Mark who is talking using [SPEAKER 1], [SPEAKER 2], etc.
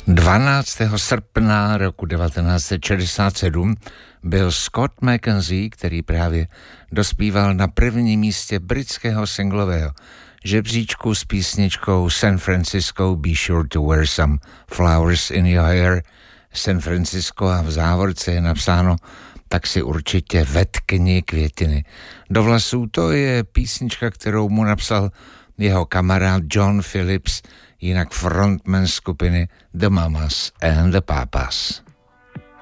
[SPEAKER 1] 12. srpna roku 1967 byl Scott McKenzie, který právě dospíval na prvním místě britského singlového žebříčku s písničkou San Francisco, Be Sure to Wear Some Flowers in Your Hair. San Francisco a v závorce je napsáno tak si určitě vetkni květiny do vlasů. To je písnička, kterou mu napsal jeho kamarád John Phillips, jinak frontman skupiny The Mamas and the Papas.